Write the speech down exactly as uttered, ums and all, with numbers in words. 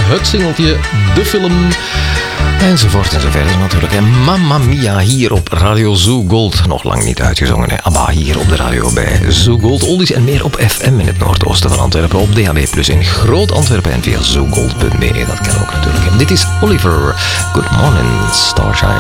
het singeltje, de film... Enzovoort enzovoort natuurlijk. En Mamma Mia hier op Radio Zoo Gold. Nog lang niet uitgezongen, hè. ABBA hier op de radio bij Zoo Gold. Oldies en meer op F M in het noordoosten van Antwerpen. Op D A B plus in Groot Antwerpen en via zoogold punt b e. Dat kan ook natuurlijk. En dit is Oliver. Good morning, Starshine.